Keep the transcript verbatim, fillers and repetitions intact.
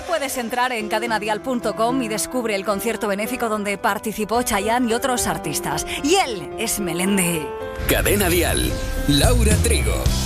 Ya puedes entrar en cadena dial punto com y descubre el concierto benéfico donde participó Chayanne y otros artistas. Y él es Melendi. Cadena Dial, Laura Trigo.